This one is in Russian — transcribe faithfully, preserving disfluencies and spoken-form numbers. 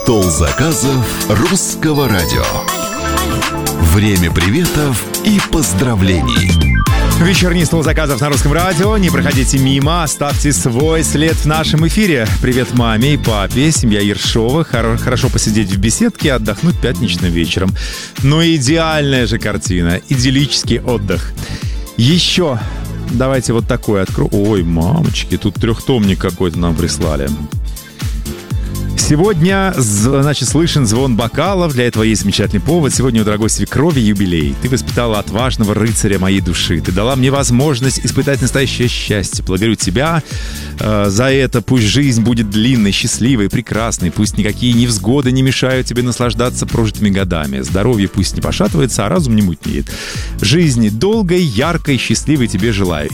Стол заказов Русского радио. Время приветов и поздравлений. Вечерний стол заказов на Русском радио. Не проходите мимо, оставьте свой след в нашем эфире. Привет маме и папе, семья Ершовых. Хорошо посидеть в беседке и отдохнуть пятничным вечером. Ну и идеальная же картина. Идиллический отдых. Еще давайте вот такой открою. Ой, мамочки, тут трехтомник какой-то нам прислали. Сегодня, значит, слышен звон бокалов. Для этого есть замечательный повод. Сегодня у дорогой свекрови юбилей. Ты воспитала отважного рыцаря моей души. Ты дала мне возможность испытать настоящее счастье. Благодарю тебя э, за это. Пусть жизнь будет длинной, счастливой, прекрасной. Пусть никакие невзгоды не мешают тебе наслаждаться прожитыми годами. Здоровье пусть не пошатывается, а разум не мутнеет. Жизни долгой, яркой, счастливой тебе желаю.